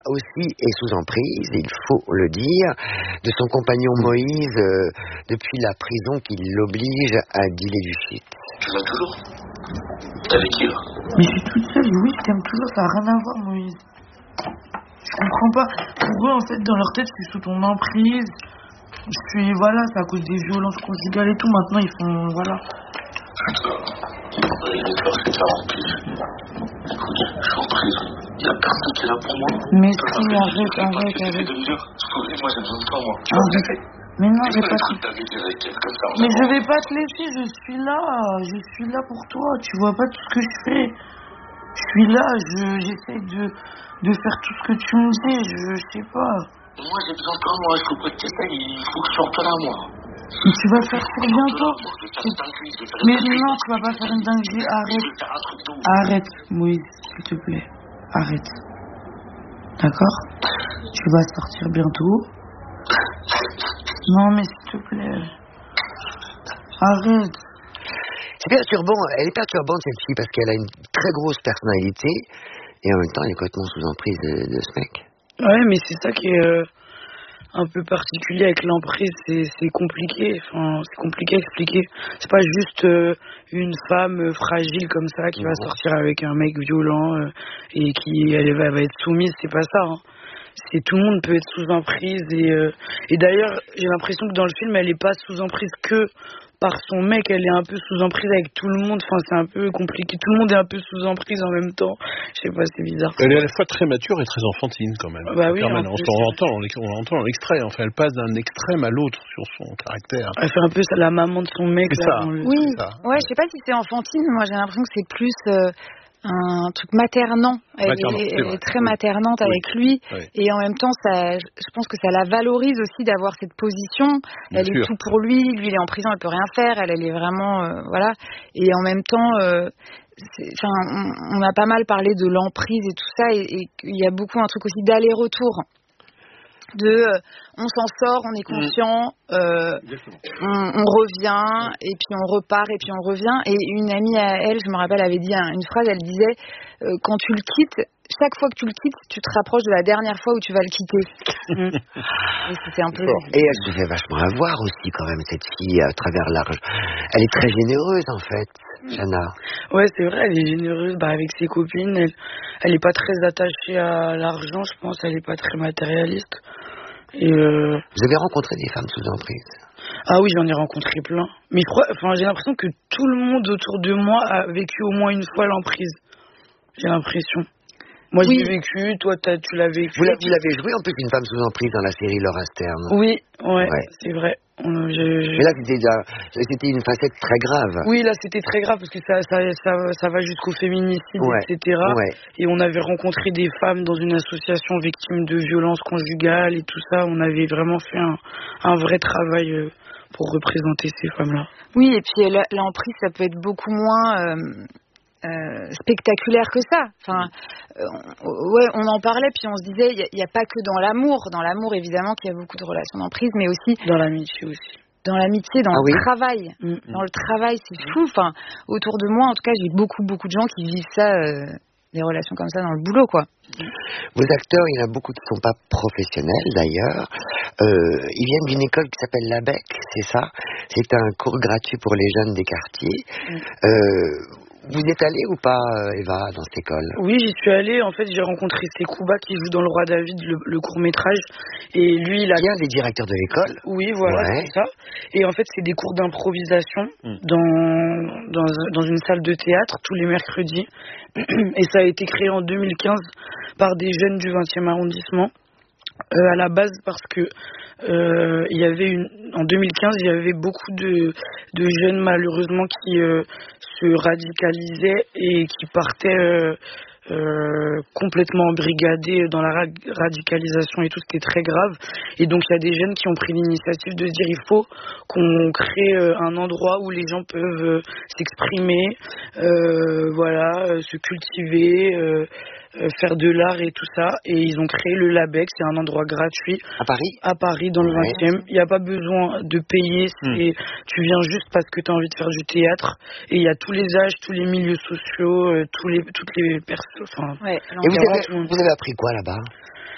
aussi est sous emprise, il faut le dire, de son compagnon Moïse depuis la prison qui l'oblige à dealer du shit. Tu l'as toujours? T'es avec qui là? Mais je suis toute seule, oui, je t'aime toujours, ça n'a rien à voir, Moïse. Je comprends pas. Pour eux, en fait, dans leur tête, je suis sous ton emprise. Voilà, c'est à cause des violences conjugales et tout. Maintenant, ils font, voilà. Il est clair que tu as rempli. Écoute, je suis en prison. Il y a personne qui est là pour moi. Mais si, arrête. Moi, j'ai besoin de toi, moi. Mais non, j'ai pas... Mais je vais pas te laisser, je suis là pour toi. Tu vois pas tout ce que je fais. Je suis là, j'essaie de faire tout ce que tu me dis, je sais pas. Moi, j'ai besoin de toi, moi. Je peux pas te laisser, il faut que je sorte là, moi. Mais tu vas faire ça bientôt. Mais non, tu vas pas faire une dinguerie, arrête, Moïse, s'il te plaît. Arrête. D'accord? Tu vas sortir bientôt. Non, mais s'il te plaît. Arrête. C'est perturbant, elle est perturbante cette fille parce qu'elle a une très grosse personnalité et en même temps elle est complètement sous emprise de ce mec. Ouais, mais c'est ça qui est un peu particulier avec l'emprise, c'est compliqué. Enfin, c'est compliqué à expliquer. C'est pas juste une femme fragile comme ça qui va sortir avec un mec violent et qui elle va être soumise, c'est pas ça. Hein. C'est tout le monde peut être sous emprise et d'ailleurs j'ai l'impression que dans le film elle est pas sous emprise que par son mec, elle est un peu sous emprise avec tout le monde. Enfin, c'est un peu compliqué. Tout le monde est un peu sous emprise en même temps. Je sais pas, c'est bizarre. Elle est à la fois très mature et très enfantine quand même. Bah oui. On l'entend dans l'extrait. Enfin, elle passe d'un extrême à l'autre sur son caractère. Elle fait un peu la maman de son mec. C'est là, ça. Oui. Ouais, je sais pas si c'est enfantine. Moi, j'ai l'impression que c'est plus un truc maternant. Elle est très maternante avec lui. Oui. Et en même temps, je pense que ça la valorise aussi d'avoir cette position. Elle est tout pour lui. Lui, il est en prison, elle peut rien faire. Elle est vraiment... voilà. Et en même temps... on a pas mal parlé de l'emprise et tout ça. Et il y a beaucoup un truc aussi d'aller-retour. On s'en sort, on est conscient, on revient, et puis on repart, et puis on revient. Et une amie à elle, je me rappelle, avait dit une phrase, elle disait quand tu le quittes, chaque fois que tu le quittes, tu te rapproches de la dernière fois où tu vas le quitter. Et c'était un peu... Et elle se fait vachement avoir aussi quand même, cette fille, à travers l'argent. Elle est très généreuse en fait, Jana. Ouais, c'est vrai, elle est généreuse avec ses copines. Elle est pas très attachée à l'argent, je pense. Elle est pas très matérialiste. Et Vous avez rencontré des femmes sous emprise? Ah oui, j'en ai rencontré plein. Mais j'ai l'impression que tout le monde autour de moi a vécu au moins une fois l'emprise. J'ai l'impression. Moi, j'ai vécu, toi, tu l'as vécu. Vous l'avez joué en plus une femme sous emprise dans la série Laura Stern. Oui, ouais. C'est vrai. Mais là, c'était une facette très grave. Oui, là, c'était très grave parce que ça va jusqu'au féminicide, etc. Ouais. Et on avait rencontré des femmes dans une association victimes de violences conjugales et tout ça. On avait vraiment fait un vrai travail pour représenter ces femmes-là. Oui, et puis l'emprise, ça peut être beaucoup moins... spectaculaire que ça. Enfin, on en parlait, puis on se disait, il n'y a pas que dans l'amour. Dans l'amour, évidemment, qu'il y a beaucoup de relations d'emprise, mais aussi... Dans l'amitié aussi. Dans l'amitié, dans le travail. Dans le travail, c'est fou. Enfin, autour de moi, en tout cas, j'ai beaucoup de gens qui vivent ça, des relations comme ça dans le boulot, quoi. Vos acteurs, il y en a beaucoup qui ne sont pas professionnels, d'ailleurs. Ils viennent d'une école qui s'appelle l'ABEC, c'est ça? C'est un cours gratuit pour les jeunes des quartiers. Vous êtes allée ou pas, Eva, dans cette école? Oui, j'y suis allée. En fait, j'ai rencontré Sekouba qui joue dans Le Roi David, le court-métrage. Et lui, il a... Bien des directeurs de l'école? Oui, voilà, c'est ça. Et en fait, c'est des cours d'improvisation dans une salle de théâtre tous les mercredis. Et ça a été créé en 2015 par des jeunes du 20e arrondissement. À la base parce que il y avait en 2015 il y avait beaucoup de jeunes malheureusement qui se radicalisaient et qui partaient complètement embrigadés dans la radicalisation et tout, c'était très grave. Et donc il y a des jeunes qui ont pris l'initiative de se dire il faut qu'on crée un endroit où les gens peuvent s'exprimer, se cultiver, faire de l'art et tout ça. Et ils ont créé le LABEC, c'est un endroit gratuit. À Paris? À Paris, dans le 20e. Il n'y a pas besoin de payer, tu viens juste parce que tu as envie de faire du théâtre. Et il y a tous les âges, tous les milieux sociaux, toutes les personnes. Enfin, et vous avez appris quoi là-bas?